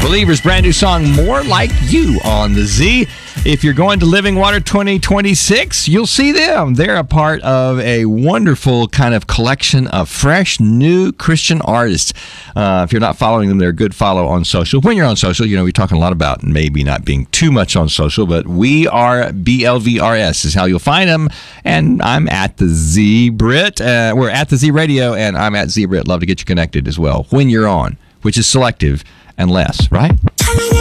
Believers' brand new song, More Like You, on the Z. If you're going to Living Water 2026, you'll see them. They're a part of a wonderful kind of collection of fresh, new Christian artists. If you're not following them, they're a good follow on social. When you're on social, we're talking a lot about maybe not being too much on social, but we are BLVRS is how you'll find them. And I'm at the Z Brit. We're at the Z Radio, and I'm at Z Brit. Love to get you connected as well when you're on, which is selective and less, right?